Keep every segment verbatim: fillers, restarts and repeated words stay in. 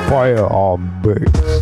Firearm-Bass.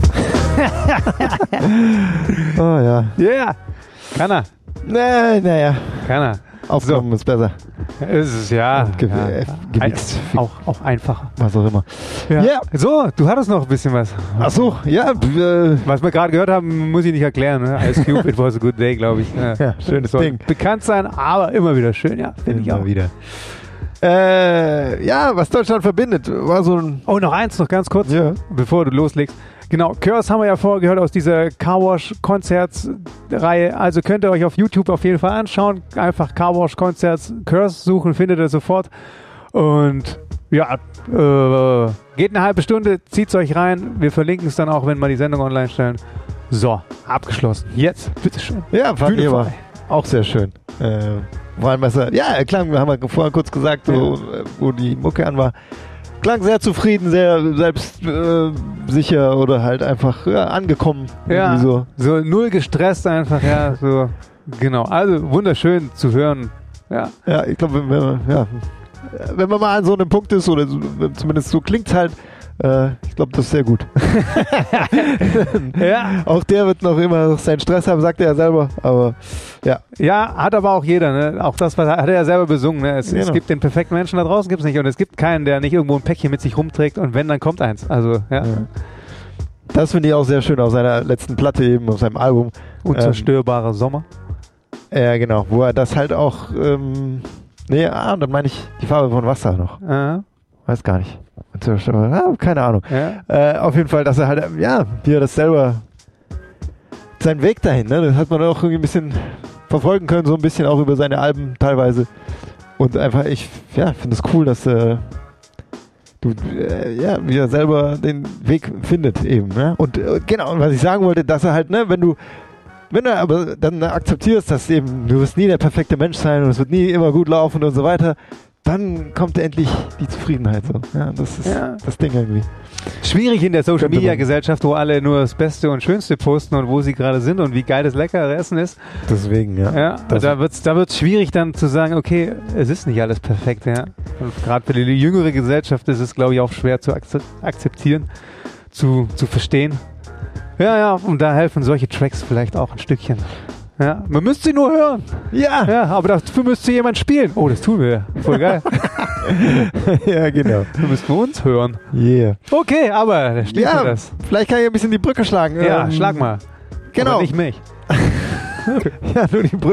Oh ja. Ja, yeah. Kann er. Nee, naja. Kann er. Aufgenommen so. Ist besser. Es ist ja, Ge ja. Äh, gemixt. Ein, auch, auch einfacher. Was auch immer. Ja. Yeah. So, du hattest noch ein bisschen was. Ach so, ja. Äh, was wir gerade gehört haben, muss ich nicht erklären. Ne? Ice Cube, It Was a Good Day, glaube ich. Ja, ja, schönes soll Ding. Bekannt sein, aber immer wieder schön, ja. Finde ich auch. Wieder. Äh, ja, was Deutschland verbindet, war so ein... Oh, noch eins, noch ganz kurz, ja. bevor du loslegst. Genau, Curse haben wir ja vorher gehört aus dieser Carwash-Konzerts-Reihe. Also könnt ihr euch auf YouTube auf jeden Fall anschauen. Einfach Carwash-Konzerts Curse suchen, findet ihr sofort. Und ja, äh, geht eine halbe Stunde, zieht's euch rein. Wir verlinken es dann auch, wenn wir die Sendung online stellen. So, abgeschlossen. Jetzt, bitteschön. Ja, fand ich aber auch sehr schön. Äh, vor allem, was er, ja, klang, wir haben ja vorher kurz gesagt, so, ja. wo die Mucke an war. Klang sehr zufrieden, sehr selbstsicher äh, oder halt einfach ja, angekommen. Ja, so. so null gestresst einfach, ja, so, genau. Also wunderschön zu hören, ja. Ja, ich glaube, wenn, wir, ja, wenn man mal an so einem Punkt ist, oder so, zumindest so klingt es halt, äh, ich glaube, das ist sehr gut. Ja. Auch der wird noch immer seinen Stress haben, sagt er ja selber, aber ja. Ja, hat aber auch jeder, ne? Auch das was, hat er ja selber besungen, ne? Es, genau. es gibt den perfekten Menschen da draußen, gibt es nicht, und es gibt keinen, der nicht irgendwo ein Päckchen mit sich rumträgt, und wenn, dann kommt eins, also, ja. ja. Das finde ich auch sehr schön auf seiner letzten Platte eben, auf seinem Album. Unzerstörbarer ähm, Sommer. Ja, genau, wo er das halt auch, ähm, nee, ah, dann meine ich die Farbe von Wasser noch. Aha. Weiß gar nicht. Ah, keine Ahnung. Ja. Äh, auf jeden Fall, dass er halt, ja, wie er das selber, seinen Weg dahin, ne, das hat man auch irgendwie ein bisschen verfolgen können, so ein bisschen auch über seine Alben teilweise. Und einfach, ich, ja, finde es cool, dass äh, du, äh, ja, wie er selber den Weg findet eben, ne? Und äh, genau, und was ich sagen wollte, dass er halt, ne, wenn du, wenn du aber dann akzeptierst, dass eben, du wirst nie der perfekte Mensch sein und es wird nie immer gut laufen und so weiter, dann kommt endlich die Zufriedenheit so. Ja, das ist ja. das Ding irgendwie. Schwierig in der Social-Media-Gesellschaft, wo alle nur das Beste und Schönste posten und wo sie gerade sind und wie geil das leckere Essen ist. Deswegen, ja. ja da wird es da wird's schwierig dann zu sagen, okay, es ist nicht alles perfekt. Ja. Und gerade für die jüngere Gesellschaft ist es, glaube ich, auch schwer zu akzeptieren, zu, zu verstehen. Ja, ja, und da helfen solche Tracks vielleicht auch ein Stückchen. Ja, man müsste sie nur hören. Ja. Ja, aber dafür müsste jemand spielen. Oh, das tun wir. Voll geil. Ja, genau. Du müsst wir uns hören. Yeah. Okay, aber da steht ja, das. Vielleicht kann ich ein bisschen die Brücke schlagen. Ja, ähm, schlag mal. Genau. Aber nicht mich. Ja, nur die Brücke.